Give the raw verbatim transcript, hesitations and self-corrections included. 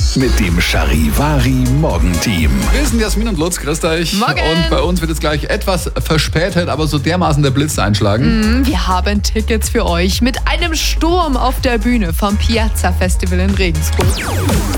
mit dem Charivari Morgenteam. Wir sind Jasmin und Lutz, grüßt euch. Morgen. Und bei uns wird es gleich etwas verspätet, aber so dermaßen der Blitz einschlagen. Mm, Wir haben Tickets für euch mit einem Sturm auf der Bühne vom Piazza Festival in Regensburg.